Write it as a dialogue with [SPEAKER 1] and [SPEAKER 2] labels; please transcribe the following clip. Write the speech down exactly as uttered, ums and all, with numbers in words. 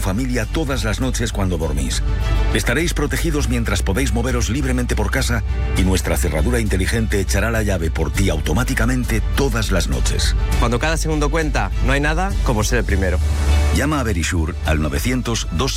[SPEAKER 1] familia todas las noches cuando dormís. Estaréis protegidos mientras podéis moveros libremente por casa y nuestra cerradura inteligente echará la llave por ti automáticamente todas las noches.
[SPEAKER 2] Cuando cada segundo cuenta, no hay nada como ser el primero.
[SPEAKER 1] Llama a Verisure al novecientos, dos